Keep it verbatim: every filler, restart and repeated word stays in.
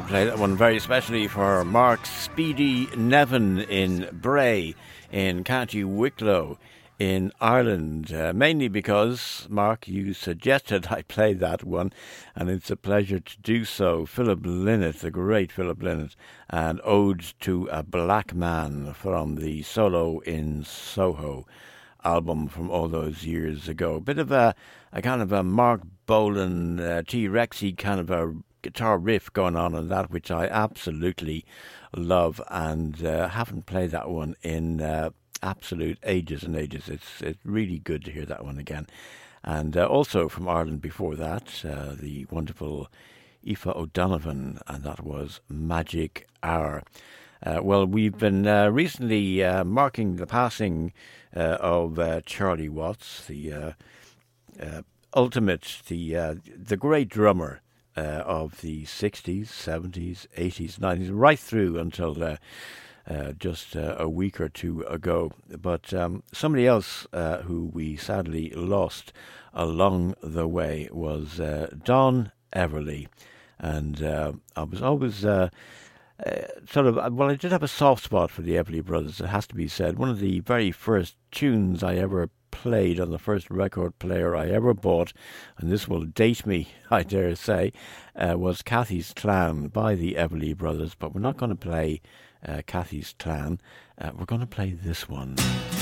play that one very specially for Mark Speedy Nevin in Bray in County Wicklow in Ireland, uh, mainly because, Mark, you suggested I play that one, and it's a pleasure to do so. Philip Lynott, the great Philip Lynott, and Ode to a Black Man from the Solo in Soho album from all those years ago. Bit of a, a kind of a Mark Bolan, uh, T-Rexy kind of a guitar riff going on in that, which I absolutely love, and uh, haven't played that one in uh, absolute ages and ages. It's it's really good to hear that one again. And uh, also from Ireland before that, uh, the wonderful Aoife O'Donovan, and that was Magic Hour. Uh, well, we've been uh, recently uh, marking the passing uh, of uh, Charlie Watts, the uh, uh, ultimate, the uh, the great drummer uh, of the sixties, seventies, eighties, nineties, right through until uh, uh, just uh, a week or two ago. But um, somebody else uh, who we sadly lost along the way was uh, Don Everly. And uh, I was always... Uh, Uh, sort of, well, I did have a soft spot for the Everly Brothers, it has to be said. One of the very first tunes I ever played on the first record player I ever bought, and this will date me, I dare say, uh, was Cathy's Clan by the Everly Brothers. But we're not going to play uh, Cathy's Clan, uh, we're going to play this one.